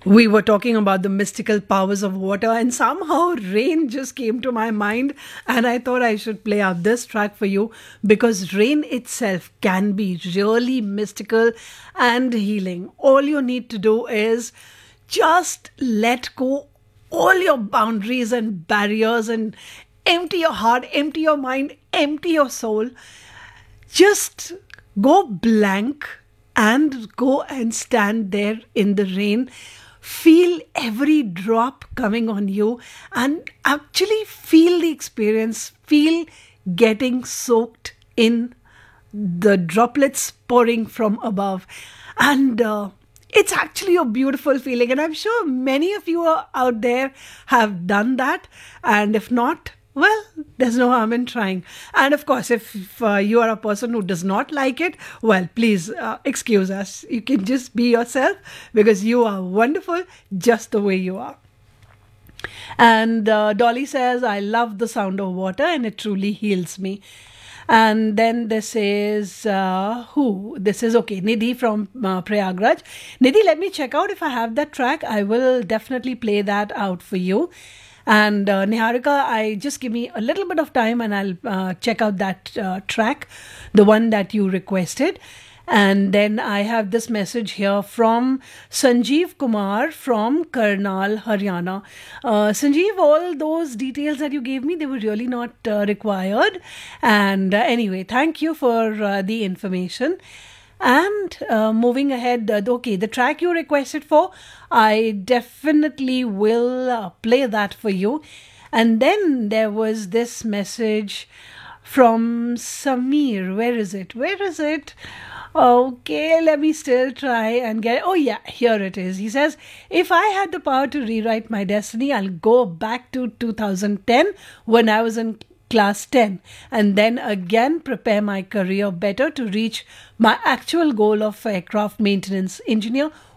We were talking about the mystical powers of water, and somehow rain just came to my mind. And I thought I should play out this track for you because rain itself can be really mystical and healing. All you need to do is just let go all your boundaries and barriers and empty your heart, empty your mind, empty your soul. Just go blank and go and stand there in the rain. Feel every drop coming on you and actually feel the experience. Feel getting soaked in the droplets pouring from above. And it's actually a beautiful feeling. And I'm sure many of you out there have done that. And if not, well, there's no harm in trying. And of course, if you are a person who does not like it, well, please excuse us. You can just be yourself because you are wonderful just the way you are. And Dolly says, I love the sound of water and it truly heals me. And then this is who? This is, okay, Nidhi from Prayagraj. Nidhi, let me check out if I have that track. I will definitely play that out for you. And Niharika, just give me a little bit of time and I'll check out that track, the one that you requested. And then I have this message here from Sanjeev Kumar from Karnal, Haryana. Sanjeev, all those details that you gave me, they were really not required. And anyway, thank you for the information. And moving ahead, okay, the track you requested for, I definitely will play that for you. And then there was this message from Samir. Where is it? Where is it? Okay, let me still try and get it. Oh yeah, here it is. He says, if I had the power to rewrite my destiny, I'll go back to 2010 when I was in class 10 and then again prepare my career better to reach my actual goal of aircraft maintenance engineer